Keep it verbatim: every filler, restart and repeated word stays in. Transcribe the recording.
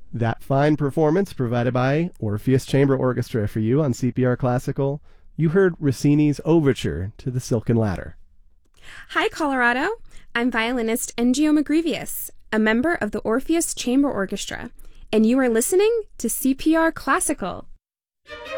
That fine performance provided by Orpheus Chamber Orchestra for you on C P R Classical. You heard Rossini's Overture to the Silken Ladder. Hi, Colorado. I'm violinist Engio Magrivius, a member of the Orpheus Chamber Orchestra, and you are listening to C P R Classical.